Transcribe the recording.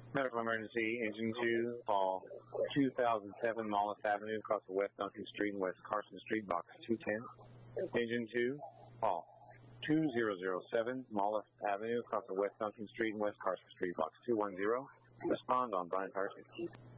Medical emergency, engine 2, call 2007 Mollis Avenue, across the West Duncan Street and West Carson Street, box 210. Engine 2, call 2007 Mollis Avenue, across the West Duncan Street and West Carson Street, box 210. Respond on Brian Parsons.